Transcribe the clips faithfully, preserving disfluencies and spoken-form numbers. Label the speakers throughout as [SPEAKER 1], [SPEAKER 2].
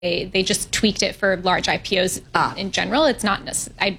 [SPEAKER 1] they, they just tweaked it for large I P Os ah. in general. It's not necessarily,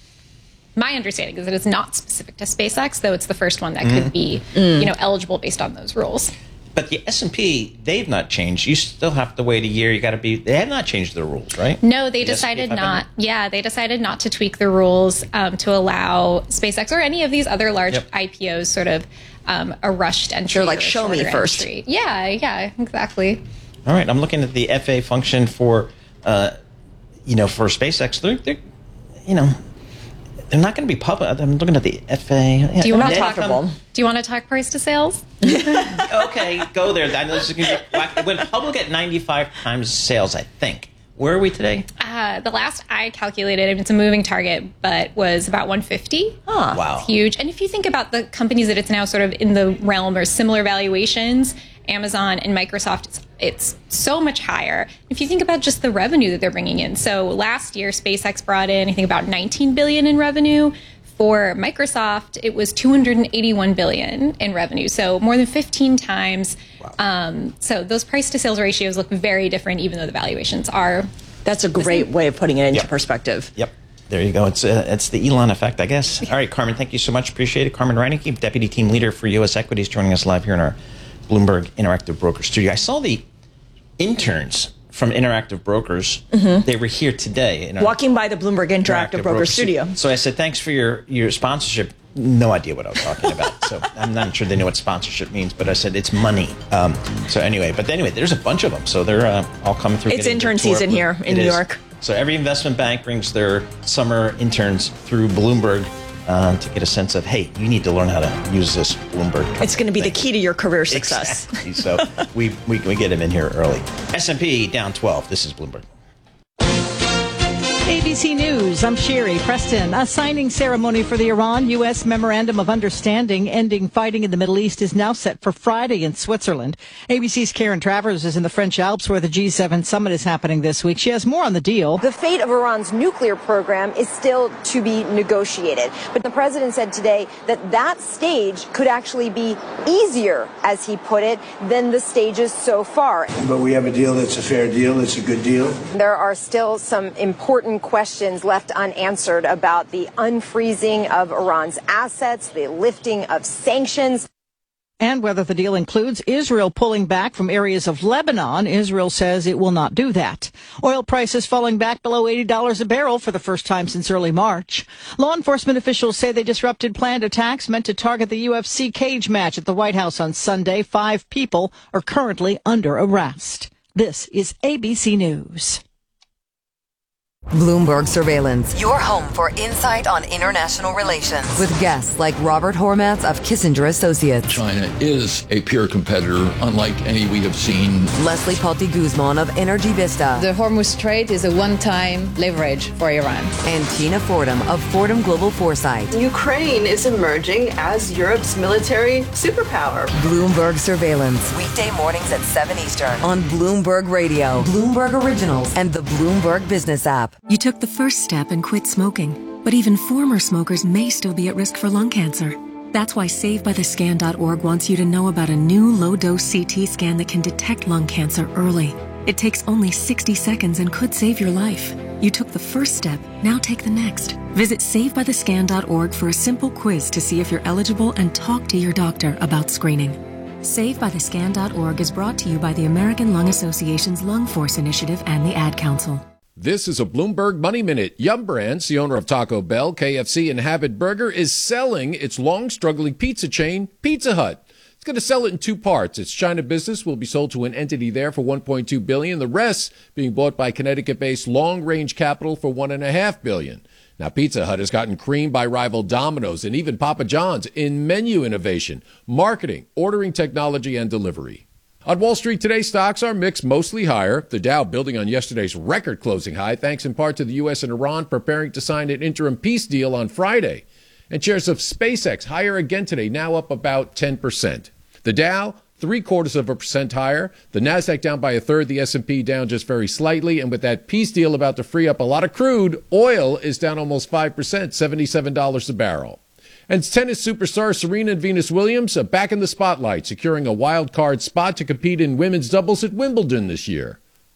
[SPEAKER 1] my understanding is that it's not specific to SpaceX, though it's the first one that mm. could be, mm. you know, eligible based on those rules.
[SPEAKER 2] But the S and P, they've not changed. You still have to wait a year. You got to be. They have not changed their rules, right?
[SPEAKER 1] No, they
[SPEAKER 2] the
[SPEAKER 1] decided not. Yeah, they decided not to tweak the rules um, to allow SpaceX or any of these other large yep. I P Os sort of um, a rushed entry.
[SPEAKER 3] They're like, show me first.
[SPEAKER 1] Entry. Yeah, yeah, exactly.
[SPEAKER 2] All right, I'm looking at the F A A function for, uh, you know, for SpaceX. They're, they're you know. They're not going to be public. I'm looking at the F A A.
[SPEAKER 1] Do you want to talk? Um, do you want to talk price to sales?
[SPEAKER 2] Okay, go there. I know this is going to be, when public at ninety-five times sales, I think. Where are we today?
[SPEAKER 1] Uh, the last I calculated, it's a moving target, but was about one fifty.
[SPEAKER 3] Huh.
[SPEAKER 2] Wow,
[SPEAKER 1] it's huge. And if you think about the companies that it's now sort of in the realm or similar valuations, Amazon and Microsoft, it's, it's so much higher. If you think about just the revenue that they're bringing in. So last year, SpaceX brought in, I think, about nineteen billion dollars in revenue. For Microsoft, it was two hundred eighty-one billion dollars in revenue. So more than fifteen times. Wow. Um, so those price to sales ratios look very different, even though the valuations are.
[SPEAKER 3] That's a great way of putting it into
[SPEAKER 2] yep.
[SPEAKER 3] perspective.
[SPEAKER 2] Yep. There you go. It's uh, it's the Elon effect, I guess. All right, Carmen, thank you so much. Appreciate it. Carmen Reineke, Deputy Team Leader for U S Equities, joining us live here in our Bloomberg Interactive Broker studio. I saw the interns from Interactive Brokers. Mm-hmm. They were here today. In
[SPEAKER 3] Walking by the Bloomberg Interactive, Interactive Broker, Broker studio.
[SPEAKER 2] So I said, thanks for your, your sponsorship. No idea what I was talking about. So I'm not sure they know what sponsorship means, but I said it's money. Um, so anyway, but anyway, there's a bunch of them. So they're uh, all coming through.
[SPEAKER 3] It's intern season here in New York.
[SPEAKER 2] So every investment bank brings their summer interns through Bloomberg um, to get a sense of, hey, you need to learn how to use this Bloomberg.
[SPEAKER 3] It's going to be thing. the key to your career success.
[SPEAKER 2] Exactly. So we, we we get them in here early. S and P down twelve. This is Bloomberg.
[SPEAKER 4] A B C News, I'm Sherry Preston. A signing ceremony for the Iran-U S Memorandum of Understanding ending fighting in the Middle East is now set for Friday in Switzerland. A B C's Karen Travers is in the French Alps where the G seven summit is happening this week. She has more on the deal.
[SPEAKER 5] The fate of Iran's nuclear program is still to be negotiated. But the president said today that that stage could actually be easier, as he put it, than the stages so far.
[SPEAKER 6] But we have a deal that's a fair deal. It's a good deal.
[SPEAKER 5] There are still some important questions left unanswered about the unfreezing of Iran's assets, the lifting of sanctions.
[SPEAKER 4] And whether the deal includes Israel pulling back from areas of Lebanon. Israel says it will not do that. Oil prices falling back below eighty dollars a barrel for the first time since early March. Law enforcement officials say they disrupted planned attacks meant to target the U F C cage match at the White House on Sunday. Five people are currently under arrest. This is A B C News.
[SPEAKER 7] Bloomberg Surveillance, your home for insight on international relations. With guests like Robert Hormats of Kissinger Associates.
[SPEAKER 8] China is a peer competitor, unlike any we have seen.
[SPEAKER 7] Leslie Palti Guzman of Energy Vista.
[SPEAKER 9] The Hormuz Strait is a one-time leverage for Iran.
[SPEAKER 7] And Tina Fordham of Fordham Global Foresight.
[SPEAKER 10] Ukraine is emerging as Europe's military superpower.
[SPEAKER 7] Bloomberg Surveillance, weekday mornings at seven Eastern on Bloomberg Radio, Bloomberg Originals, and the Bloomberg Business app.
[SPEAKER 11] You took the first step and quit smoking, but even former smokers may still be at risk for lung cancer. That's why Save By The Scan dot org wants you to know about a new low-dose C T scan that can detect lung cancer early. It takes only sixty seconds and could save your life. You took the first step, now take the next. Visit Save By The Scan dot org for a simple quiz to see if you're eligible and talk to your doctor about screening. Save By The Scan dot org is brought to you by the American Lung Association's Lung Force Initiative and the Ad Council.
[SPEAKER 12] This is a Bloomberg Money Minute. Yum Brands, the owner of Taco Bell, K F C, and Habit Burger, is selling its long-struggling pizza chain, Pizza Hut. It's going to sell it in two parts. Its China business will be sold to an entity there for one point two billion dollars. The rest being bought by Connecticut-based Long Range Capital for one point five billion dollars. Now, Pizza Hut has gotten creamed by rival Domino's and even Papa John's in menu innovation, marketing, ordering technology, and delivery. On Wall Street today, stocks are mixed, mostly higher. The Dow building on yesterday's record closing high, thanks in part to the U S and Iran preparing to sign an interim peace deal on Friday. And shares of SpaceX higher again today, now up about ten percent. The Dow, three quarters of a percent higher. The Nasdaq down by a third. The S and P down just very slightly. And with that peace deal about to free up a lot of crude, oil is down almost five percent, seventy-seven dollars a barrel. And tennis superstar Serena and Venus Williams are back in the spotlight, securing a wild card spot to compete in women's doubles at Wimbledon this year.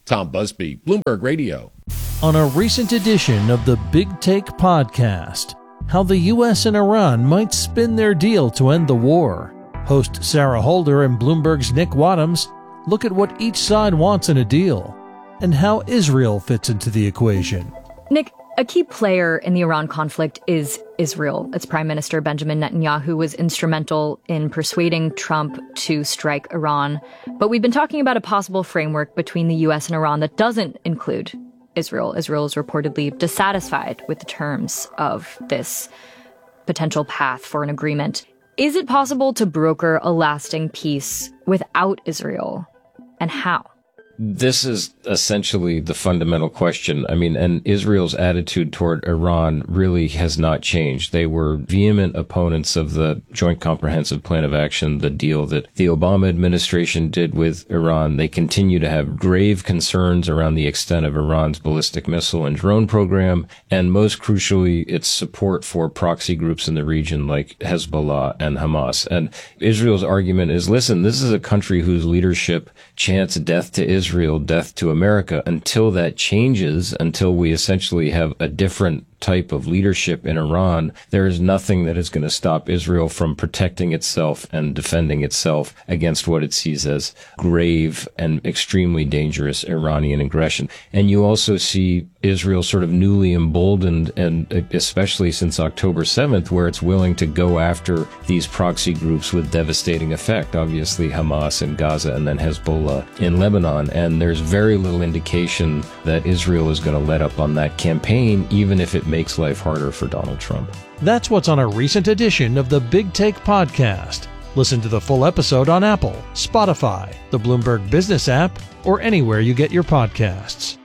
[SPEAKER 12] Tom Busby, Bloomberg Radio.
[SPEAKER 13] On a recent edition of the Big Take podcast, how the U S and Iran might spin their deal to end the war. Host Sarah Holder and Bloomberg's Nick Wadhams look at what each side wants in a deal and how Israel fits into the equation.
[SPEAKER 14] Nick, a key player in the Iran conflict is Israel. Its Prime Minister Benjamin Netanyahu was instrumental in persuading Trump to strike Iran. But we've been talking about a possible framework between the U S and Iran that doesn't include Israel. Israel is reportedly dissatisfied with the terms of this potential path for an agreement. Is it possible to broker a lasting peace without Israel? And how?
[SPEAKER 15] This is essentially the fundamental question. I mean, and Israel's attitude toward Iran really has not changed. They were vehement opponents of the Joint Comprehensive Plan of Action, the deal that the Obama administration did with Iran. They continue to have grave concerns around the extent of Iran's ballistic missile and drone program, and most crucially, its support for proxy groups in the region like Hezbollah and Hamas. And Israel's argument is, listen, this is a country whose leadership chants death to Israel. Israel, death to America. Until that changes, until we essentially have a different type of leadership in Iran, there is nothing that is going to stop Israel from protecting itself and defending itself against what it sees as grave and extremely dangerous Iranian aggression. And you also see Israel sort of newly emboldened, and especially since October seventh, where it's willing to go after these proxy groups with devastating effect. Obviously, Hamas in Gaza and then Hezbollah in Lebanon. And there's very little indication that Israel is going to let up on that campaign, even if it makes life harder for Donald Trump.
[SPEAKER 13] That's what's on a recent edition of the Big Take podcast. Listen to the full episode on Apple, Spotify, the Bloomberg Business app, or anywhere you get your podcasts.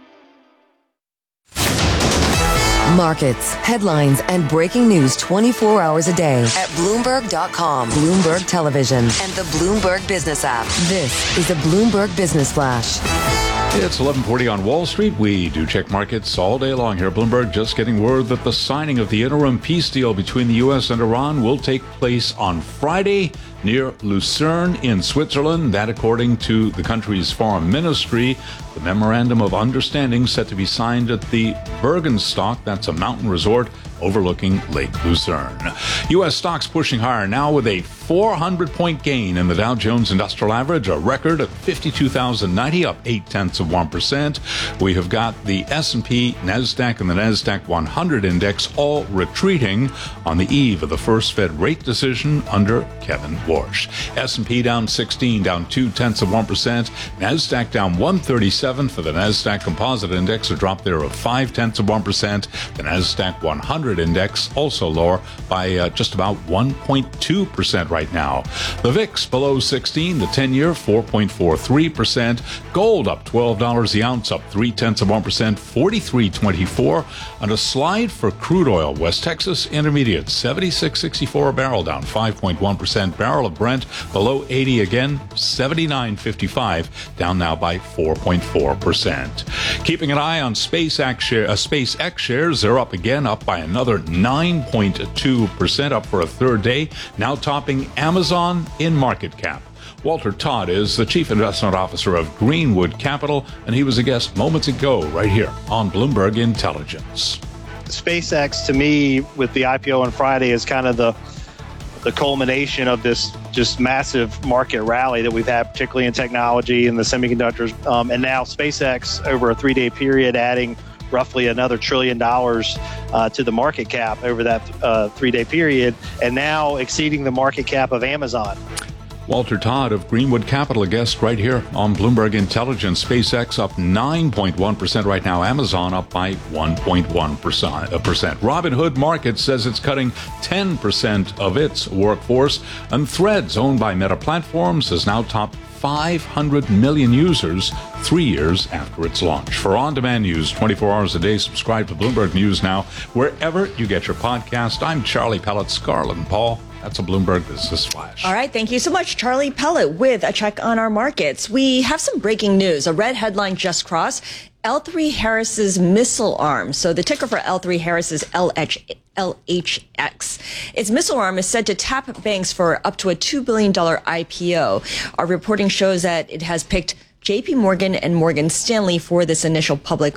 [SPEAKER 7] Markets, headlines, and breaking news twenty-four hours a day at Bloomberg dot com, Bloomberg Television, and the Bloomberg Business app. This is a Bloomberg Business Flash.
[SPEAKER 16] It's eleven forty on Wall Street. We do check markets all day long here. Bloomberg just getting word that the signing of the interim peace deal between the U S and Iran will take place on Friday near Lucerne in Switzerland. That according to the country's foreign ministry. The memorandum of understanding set to be signed at the Bergenstock, that's a mountain resort overlooking Lake Lucerne. U S stocks pushing higher now with a four hundred point gain in the Dow Jones Industrial Average, a record of fifty-two thousand ninety, up eight tenths of one percent. We have got the S and P, NASDAQ, and the NASDAQ one hundred index all retreating on the eve of the first Fed rate decision under Kevin Warsh. S and P down sixteen, down two tenths of one percent. NASDAQ down one thirty-seven for the NASDAQ Composite Index, a drop there of five tenths of one percent. The NASDAQ one hundred index also lower by uh, just about one point two percent right now. The V I X below sixteen, the ten-year four point four three percent. Gold up twelve dollars the ounce, up three tenths of one percent, forty-three twenty-four. And a slide for crude oil, West Texas Intermediate seventy-six sixty-four a barrel, down five point one percent. Barrel of Brent below eighty again, seventy-nine fifty-five, down now by four point four percent. Keeping an eye on SpaceX, share, uh, SpaceX shares, they're up again, up by another nine point two percent, up for a third day, now topping Amazon in market cap. Walter Todd is the Chief Investment Officer of Greenwood Capital, and he was a guest moments ago right here on Bloomberg Intelligence.
[SPEAKER 17] SpaceX, to me, with the I P O on Friday, is kind of the the culmination of this just massive market rally that we've had, particularly in technology and the semiconductors. Um, and now SpaceX, over a three-day period, adding roughly another trillion dollars uh, to the market cap over that uh, three-day period, and now exceeding the market cap of Amazon.
[SPEAKER 16] Walter Todd of Greenwood Capital, a guest right here on Bloomberg Intelligence. SpaceX up nine point one percent right now. Amazon up by one point one percent. Robinhood Markets says it's cutting ten percent of its workforce. And Threads, owned by Meta Platforms, has now topped five hundred million users three years after its launch. For on-demand news twenty-four hours a day, subscribe to Bloomberg News Now wherever you get your podcast. I'm Charlie Pellet, Scarlett and Paul. That's a Bloomberg Business Flash.
[SPEAKER 3] All right. Thank you so much, Charlie Pellet, with a check on our markets. We have some breaking news. A red headline just crossed. L three Harris's missile arm. So the ticker for L three Harris is L H X. Its missile arm is said to tap banks for up to a two billion dollars I P O. Our reporting shows that it has picked J P Morgan and Morgan Stanley for this initial public